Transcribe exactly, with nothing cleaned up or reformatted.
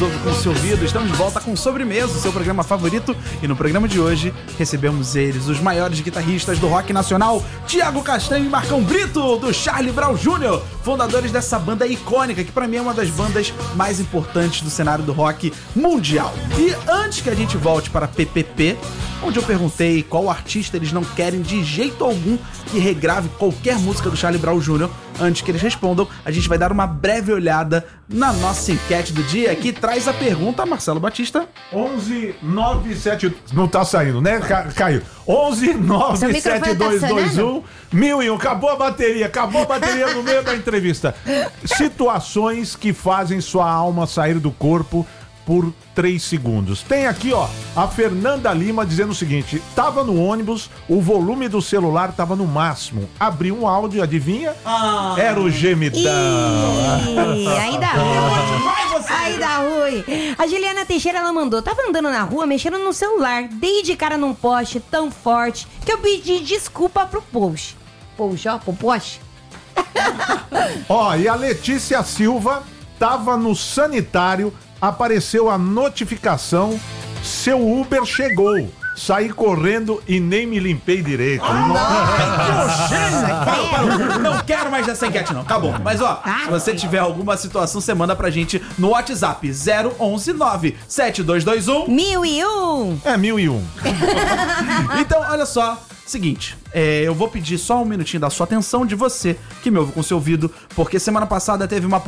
Ouve com o Seu Ouvido. Estamos de volta com Sobremesa, o seu programa favorito. E no programa de hoje, recebemos eles, os maiores guitarristas do rock nacional, Thiago Castanho e Marcão Brito, do Charlie Brown Júnior, fundadores dessa banda icônica, que pra mim é uma das bandas mais importantes do cenário do rock mundial. E antes que a gente volte para P P P, onde eu perguntei qual artista eles não querem de jeito algum que regrave qualquer música do Charlie Brown Júnior, antes que eles respondam, a gente vai dar uma breve olhada na nossa enquete do dia, que traz a pergunta, Marcelo Batista. onze nove sete... Não tá saindo, né, Caio? onze nove sete dois dois um mil e um. Acabou a bateria, acabou a bateria no meio da entrevista. Situações que fazem sua alma sair do corpo por três segundos. Tem aqui, ó, a Fernanda Lima dizendo o seguinte: tava no ônibus, o volume do celular tava no máximo. Abri um áudio, adivinha? Ah. Era o gemidão. Ih, aí dá ruim. Aí dá ruim. A Juliana Teixeira, ela mandou: tava andando na rua, mexendo no celular, dei de cara num poste tão forte que eu pedi desculpa pro post. Post, ó, pro poste. Ó, e a Letícia Silva tava no sanitário, apareceu a notificação, seu Uber chegou. Saí correndo e nem me limpei direito. Ah, Nossa, parou, parou. Não quero mais dessa enquete, não. Acabou. Mas, ó, se você tiver alguma situação, você manda pra gente no WhatsApp zero onze nove sete dois dois um mil e um. É, mil e um. Então, olha só. Seguinte, é, eu vou pedir só um minutinho da sua atenção, de você que me ouve com o seu ouvido, porque semana passada teve uma